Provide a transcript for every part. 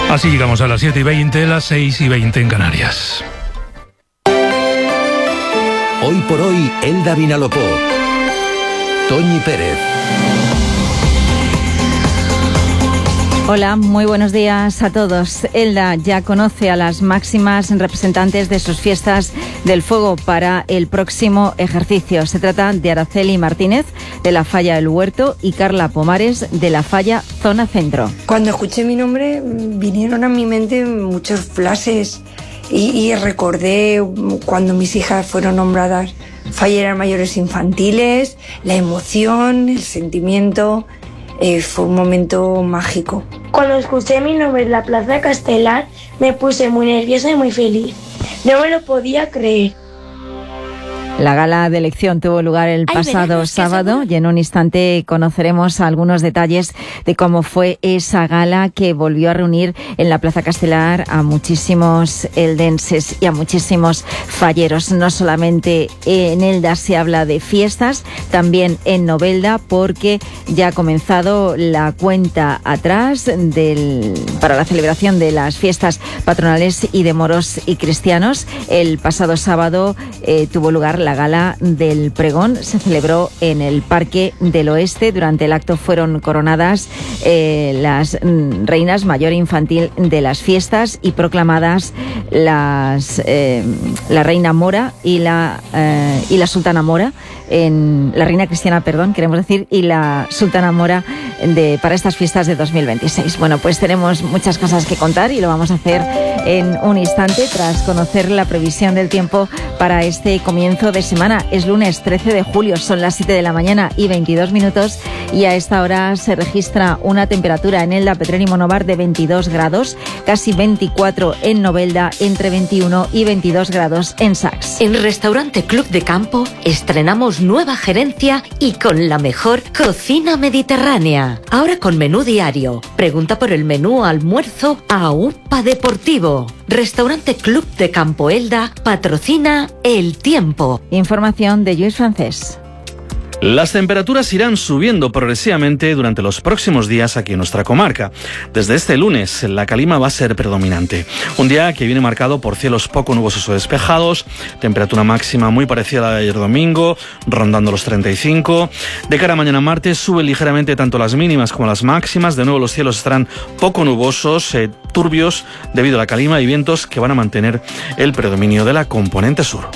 Así llegamos a las 7:20, las 6:20 en Canarias. Hoy por hoy, Elda Vinalopó. Toñi Pérez. Hola, muy buenos días a todos. Elda ya conoce a las máximas representantes de sus fiestas del fuego para el próximo ejercicio. Se trata de Araceli Martínez, de la Falla El Huerto, y Carla Pomares, de la Falla Zona Centro. Cuando escuché mi nombre, vinieron a mi mente muchos flashes y recordé cuando mis hijas fueron nombradas falleras mayores infantiles, la emoción, el sentimiento. Fue un momento mágico. Cuando escuché mi nombre en la Plaza Castelar, me puse muy nerviosa y muy feliz. No me lo podía creer. La gala de elección tuvo lugar el pasado sábado y en un instante conoceremos algunos detalles de cómo fue esa gala que volvió a reunir en la Plaza Castelar a muchísimos eldenses y a muchísimos falleros. No solamente en Elda se habla de fiestas, también en Novelda, porque ya ha comenzado la cuenta atrás para la celebración de las fiestas patronales y de moros y cristianos. El pasado sábado tuvo lugar la gala del pregón. Se celebró en el Parque del Oeste. Durante el acto fueron coronadas las reinas mayor e infantil de las fiestas y proclamadas la reina mora y la sultana mora, la reina cristiana, queremos decir, y la sultana mora para estas fiestas de 2026. Bueno, pues tenemos muchas cosas que contar y lo vamos a hacer en un instante tras conocer la previsión del tiempo para este comienzo de semana. Es lunes 13 de julio, son las 7 de la mañana y 22 minutos y a esta hora se registra una temperatura en Elda, Petrer y Monóvar de 22 grados, casi 24 en Novelda, entre 21 y 22 grados en Sax. En Restaurante Club de Campo estrenamos nueva gerencia y con la mejor cocina mediterránea. Ahora con menú diario. Pregunta por el menú almuerzo a UPA Deportivo. Restaurante Club de Campo Elda patrocina El Tiempo. Información de Lluís Francés. Las temperaturas irán subiendo progresivamente durante los próximos días aquí en nuestra comarca. Desde este lunes, la calima va a ser predominante. Un día que viene marcado por cielos poco nubosos o despejados, temperatura máxima muy parecida a la de ayer domingo, rondando los 35. De cara a mañana martes, sube ligeramente tanto las mínimas como las máximas. De nuevo, los cielos estarán poco nubosos, turbios, debido a la calima y vientos que van a mantener el predominio de la componente sur.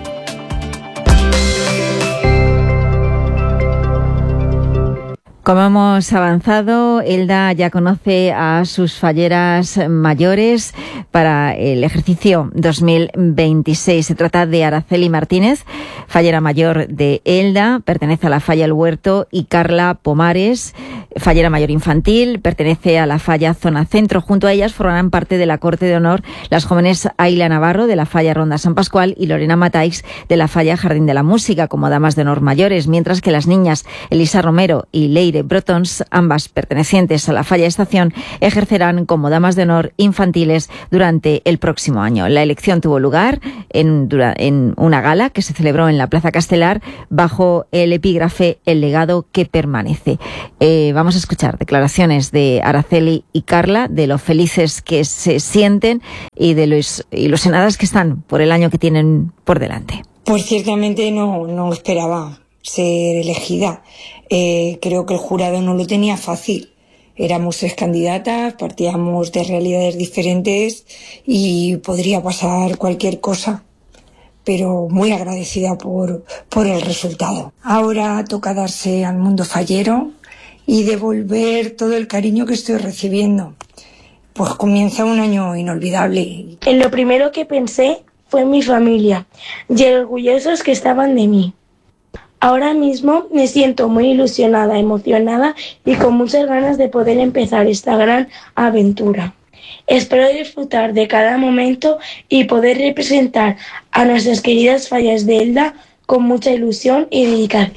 Como hemos avanzado, Elda ya conoce a sus falleras mayores para el ejercicio 2026. Se trata de Araceli Martínez, fallera mayor de Elda, pertenece a la Falla El Huerto, y Carla Pomares, fallera mayor infantil, pertenece a la Falla Zona Centro. Junto a ellas formarán parte de la Corte de Honor las jóvenes Ayla Navarro, de la Falla Ronda San Pascual, y Lorena Mataix, de la Falla Jardín de la Música, como damas de honor mayores, mientras que las niñas Elisa Romero y Leire Brotons, ambas pertenecientes a la Falla Estación, ejercerán como damas de honor infantiles durante el próximo año. La elección tuvo lugar en una gala que se celebró en la Plaza Castelar bajo el epígrafe El legado que permanece. Vamos a escuchar declaraciones de Araceli y Carla, de lo felices que se sienten y de lo ilusionadas que están por el año que tienen por delante. Pues ciertamente no esperaba ser elegida. Creo que el jurado no lo tenía fácil. Éramos 6 candidatas, partíamos de realidades diferentes y podría pasar cualquier cosa, pero muy agradecida por el resultado. Ahora toca darse al mundo fallero y devolver todo el cariño que estoy recibiendo. Pues comienza un año inolvidable. En lo primero que pensé fue en mi familia y orgullosos que estaban de mí. Ahora mismo me siento muy ilusionada, emocionada y con muchas ganas de poder empezar esta gran aventura. Espero disfrutar de cada momento y poder representar a nuestras queridas fallas de Elda con mucha ilusión y dedicación.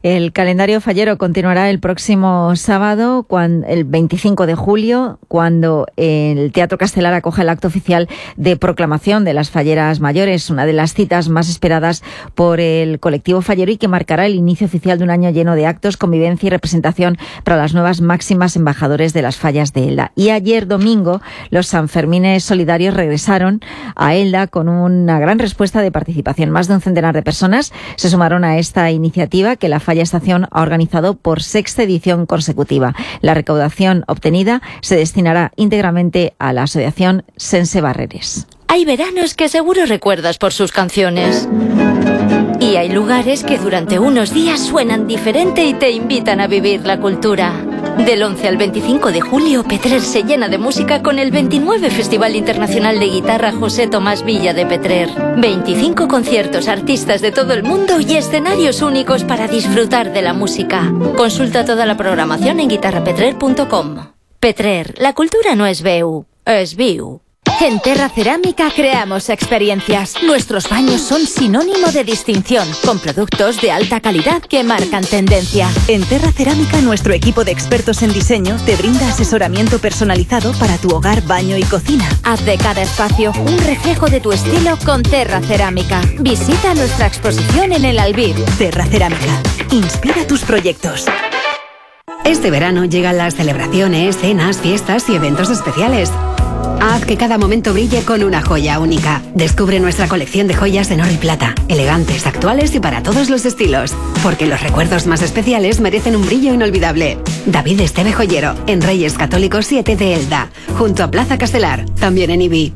El calendario fallero continuará el próximo sábado, el 25 de julio, cuando el Teatro Castelar acoge el acto oficial de proclamación de las falleras mayores, una de las citas más esperadas por el colectivo fallero y que marcará el inicio oficial de un año lleno de actos, convivencia y representación para las nuevas máximas embajadores de las fallas de Elda. Y ayer domingo, los Sanfermines solidarios regresaron a Elda con una gran respuesta de participación. Más de un centenar de personas se sumaron a esta iniciativa que la Falla Estación ha organizado por 6ª edición consecutiva. La recaudación obtenida se destinará íntegramente a la asociación Sense Barreres. Hay veranos que seguro recuerdas por sus canciones. Y hay lugares que durante unos días suenan diferente y te invitan a vivir la cultura. Del 11 al 25 de julio, Petrer se llena de música con el 29 Festival Internacional de Guitarra José Tomás Villa de Petrer. 25 conciertos, artistas de todo el mundo y escenarios únicos para disfrutar de la música. Consulta toda la programación en guitarrapetrer.com. Petrer, la cultura no es veu, es viu. En Terra Cerámica creamos experiencias. Nuestros baños son sinónimo de distinción, con productos de alta calidad que marcan tendencia. En Terra Cerámica, nuestro equipo de expertos en diseño te brinda asesoramiento personalizado para tu hogar, baño y cocina. Haz de cada espacio un reflejo de tu estilo con Terra Cerámica. Visita nuestra exposición en el Albir. Terra Cerámica. Inspira tus proyectos. Este verano llegan las celebraciones, cenas, fiestas y eventos especiales. Haz que cada momento brille con una joya única. Descubre nuestra colección de joyas en oro y plata, elegantes, actuales y para todos los estilos. Porque los recuerdos más especiales merecen un brillo inolvidable. David Esteve Joyero, en Reyes Católicos 7 de Elda, junto a Plaza Castelar, también en Ibi.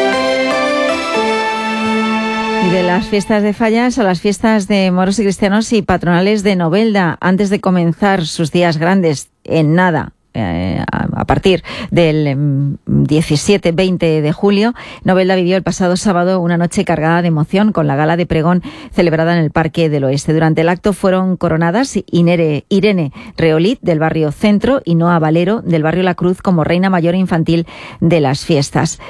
Y de las fiestas de fallas a las fiestas de moros y cristianos y patronales de Novelda, antes de comenzar sus días grandes en nada. A partir del 17-20 de julio, Novelda vivió el pasado sábado una noche cargada de emoción con la gala de pregón celebrada en el Parque del Oeste. Durante el acto fueron coronadas Irene Reolit del barrio Centro y Noa Valero del barrio La Cruz como reina mayor infantil de las fiestas.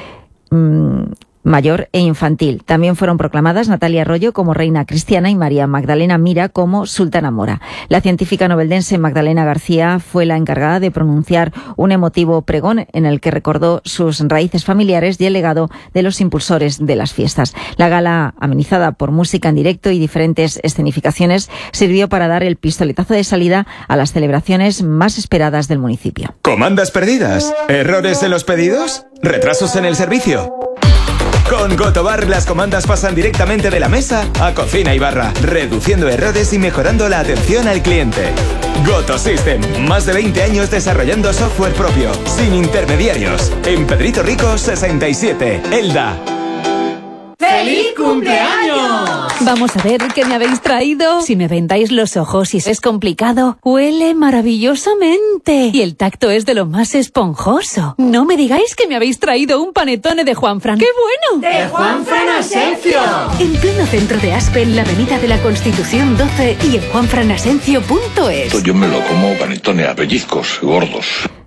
Mayor e infantil. También fueron proclamadas Natalia Arroyo como reina cristiana y María Magdalena Mira como sultana mora. La científica noveldense Magdalena García fue la encargada de pronunciar un emotivo pregón en el que recordó sus raíces familiares y el legado de los impulsores de las fiestas. La gala, amenizada por música en directo y diferentes escenificaciones, sirvió para dar el pistoletazo de salida a las celebraciones más esperadas del municipio. ¿Comandas perdidas? ¿Errores en los pedidos? ¿Retrasos en el servicio? Con Gotobar las comandas pasan directamente de la mesa a cocina y barra, reduciendo errores y mejorando la atención al cliente. Goto System, más de 20 años desarrollando software propio, sin intermediarios. En Pedrito Rico 67, Elda. ¡Feliz cumpleaños! Vamos a ver qué me habéis traído. Si me vendáis los ojos y es complicado, huele maravillosamente. Y el tacto es de lo más esponjoso. No me digáis que me habéis traído un panetone de Juanfran. ¡Qué bueno! ¡De Juanfran Asencio! En pleno centro de Aspe, en la avenida de la Constitución 12 y en juanfranasencio.es. Yo me lo como panetone a pellizcos gordos.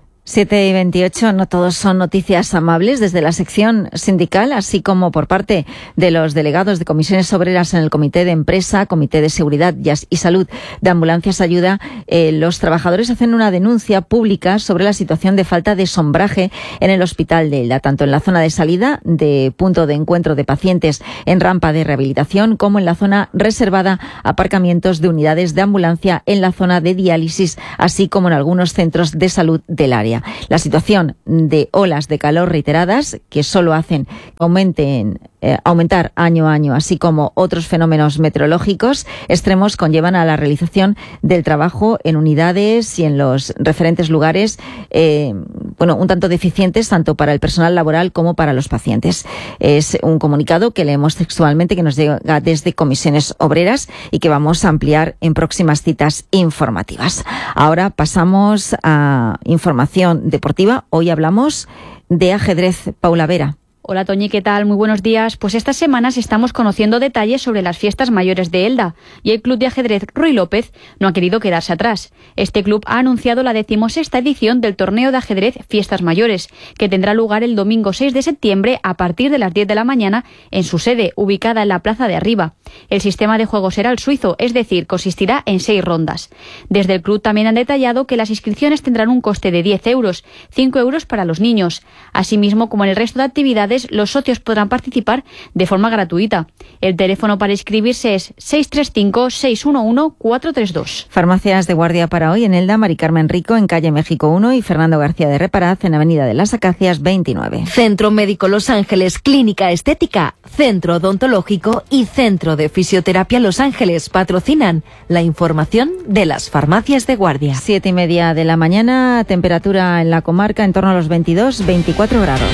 7:28, no todos son noticias amables. Desde la sección sindical, así como por parte de los delegados de comisiones obreras en el Comité de Empresa, Comité de Seguridad y Salud de Ambulancias Ayuda, los trabajadores hacen una denuncia pública sobre la situación de falta de sombraje en el Hospital de Elda, tanto en la zona de salida de punto de encuentro de pacientes en rampa de rehabilitación, como en la zona reservada a aparcamientos de unidades de ambulancia en la zona de diálisis, así como en algunos centros de salud del área. La situación de olas de calor reiteradas, que solo hacen aumentar año a año, así como otros fenómenos meteorológicos extremos, conllevan a la realización del trabajo en unidades y en los referentes lugares, un tanto deficientes tanto para el personal laboral como para los pacientes. Es un comunicado que leemos textualmente, que nos llega desde Comisiones Obreras y que vamos a ampliar en próximas citas informativas. Ahora pasamos a información deportiva. Hoy hablamos de ajedrez. Paula Vera. Hola Toñi, ¿qué tal? Muy buenos días. Pues estas semanas estamos conociendo detalles sobre las fiestas mayores de Elda y el Club de Ajedrez Ruy López no ha querido quedarse atrás. Este club ha anunciado la 16ª edición del torneo de ajedrez Fiestas Mayores, que tendrá lugar el domingo 6 de septiembre a partir de las 10 de la mañana en su sede, ubicada en la Plaza de Arriba. El sistema de juego será el suizo, es decir, consistirá en 6 rondas. Desde el club también han detallado que las inscripciones tendrán un coste de 10 euros, 5 euros para los niños. Asimismo, como en el resto de actividades, los socios podrán participar de forma gratuita. El teléfono para inscribirse es 635-611-432. Farmacias de guardia para hoy en Elda, Mari Carmen Rico en calle México 1 y Fernando García de Reparaz en avenida de las Acacias 29. Centro Médico Los Ángeles, Clínica Estética, Centro Odontológico y Centro de Fisioterapia Los Ángeles patrocinan la información de las farmacias de guardia. 7:30 de la mañana, temperatura en la comarca en torno a los 22-24 grados.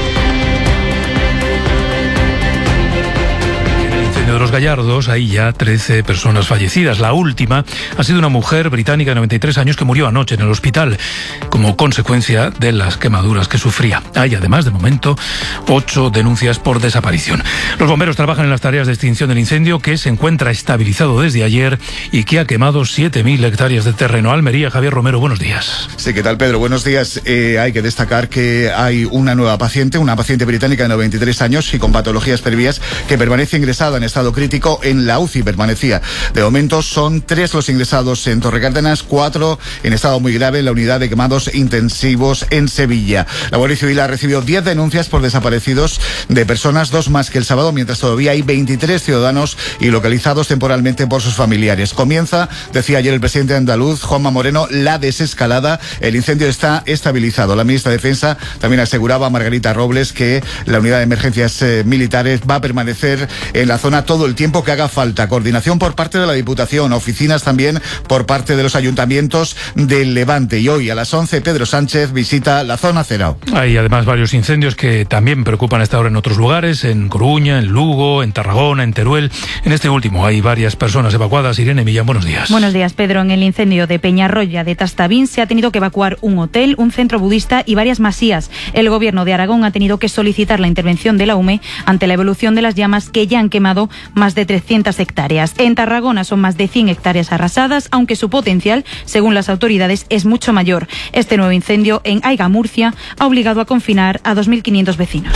De los Gallardos hay ya 13 personas fallecidas. La última ha sido una mujer británica de 93 años que murió anoche en el hospital como consecuencia de las quemaduras que sufría. Hay además de momento 8 denuncias por desaparición. Los bomberos trabajan en las tareas de extinción del incendio que se encuentra estabilizado desde ayer y que ha quemado 7.000 hectáreas de terreno. Almería, Javier Romero, buenos días. Sí, ¿qué tal, Pedro? Buenos días. Hay que destacar que hay una nueva paciente, una paciente británica de 93 años y con patologías previas que permanece ingresada en estado crítico en la UCI, permanecía. De momento son 3 los ingresados en Torrecárdenas, 4 en estado muy grave en la unidad de quemados intensivos en Sevilla. La Guardia Civil ha recibido 10 denuncias por desaparecidos de personas, 2 más que el sábado, mientras todavía hay 23 ciudadanos y localizados temporalmente por sus familiares. Comienza, decía ayer el presidente andaluz, Juanma Moreno, la desescalada. El incendio está estabilizado. La ministra de Defensa también aseguraba a Margarita Robles que la unidad de emergencias militares va a permanecer en la zona todo el tiempo que haga falta. Coordinación por parte de la Diputación, oficinas también por parte de los ayuntamientos del Levante. Y hoy a las 11 Pedro Sánchez visita la zona cero. Hay además varios incendios que también preocupan a esta hora en otros lugares, en Coruña, en Lugo, en Tarragona, en Teruel. En este último hay varias personas evacuadas. Irene Millán, buenos días. Buenos días, Pedro. En el incendio de Peñarroya de Tastavín se ha tenido que evacuar un hotel, un centro budista y varias masías. El gobierno de Aragón ha tenido que solicitar la intervención de la UME ante la evolución de las llamas que ya han quemado más de 300 hectáreas. En Tarragona son más de 100 hectáreas arrasadas, aunque su potencial, según las autoridades, es mucho mayor. Este nuevo incendio en Aiga, Murcia, ha obligado a confinar a 2.500 vecinos.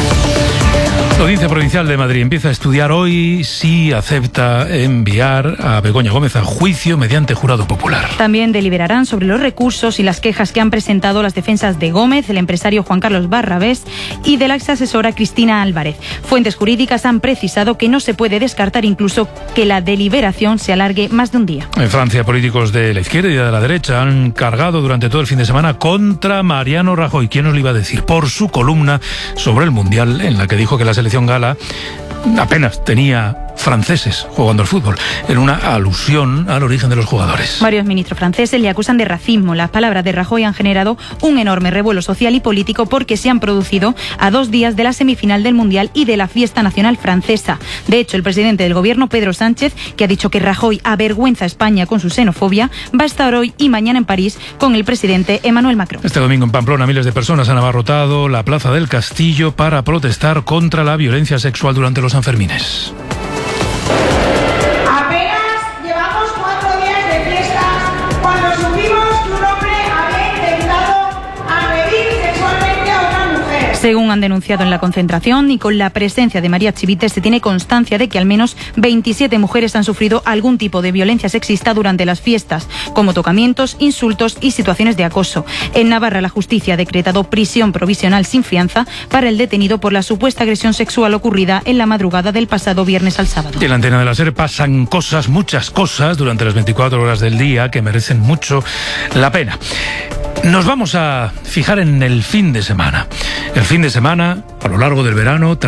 La Audiencia Provincial de Madrid empieza a estudiar hoy si acepta enviar a Begoña Gómez a juicio mediante jurado popular. También deliberarán sobre los recursos y las quejas que han presentado las defensas de Gómez, el empresario Juan Carlos Barrabés y de la exasesora Cristina Álvarez. Fuentes jurídicas han precisado que no se puede descartar incluso que la deliberación se alargue más de un día. En Francia, políticos de la izquierda y de la derecha han cargado durante todo el fin de semana contra Mariano Rajoy. ¿Quién nos lo iba a decir? Por su columna sobre el Mundial, en la que dijo que la selección gala apenas tenía franceses jugando al fútbol, en una alusión al origen de los jugadores. Varios ministros franceses le acusan de racismo. Las palabras de Rajoy han generado un enorme revuelo social y político porque se han producido a 2 días de la semifinal del Mundial y de la fiesta nacional francesa. De hecho, el presidente del gobierno, Pedro Sánchez, que ha dicho que Rajoy avergüenza a España con su xenofobia, va a estar hoy y mañana en París con el presidente Emmanuel Macron. Este domingo en Pamplona miles de personas han abarrotado la Plaza del Castillo para protestar contra la violencia sexual durante los Sanfermines. Según han denunciado en la concentración y con la presencia de María Chivite, se tiene constancia de que al menos 27 mujeres han sufrido algún tipo de violencia sexista durante las fiestas, como tocamientos, insultos y situaciones de acoso. En Navarra, la justicia ha decretado prisión provisional sin fianza para el detenido por la supuesta agresión sexual ocurrida en la madrugada del pasado viernes al sábado. Y en la antena de la SER pasan cosas, muchas cosas, durante las 24 horas del día que merecen mucho la pena. Nos vamos a fijar en el fin de semana. El fin de semana, a lo largo del verano,